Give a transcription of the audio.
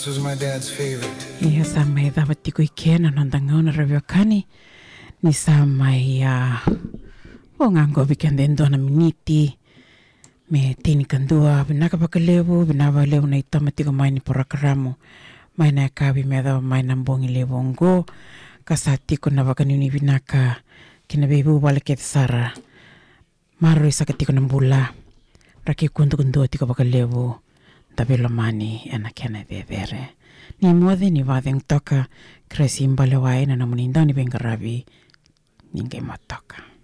was my dad's favorite. Ia sa mai dawati ko ikena nandangona raviokani ni sa mai o ngango bikendendo na miniti me tini kandua binaka bakalevu binawa levu na itamati ko mai ni porakaramo mai na kabi me da mai na bongi levongo kasati ko na bakanini binaka kina bebu wala ke sara maro isakati ko nambula raki kundu tiko bakalevu tabelo mani ana kena bebere ni modhe ni vadeng toka kresi mbale wae na namuninda ni bengarabi ninge matoka.